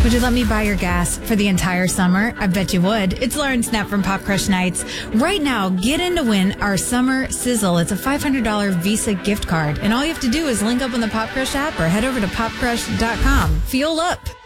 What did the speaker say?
Would you let me buy your gas for the entire summer? I bet you would. It's Lauren Snap from Pop Crush Nights. Right now, get in to win our summer sizzle. It's a $500 Visa gift card. And all you have to do is link up on the Pop Crush app or head over to popcrush.com. Fuel up.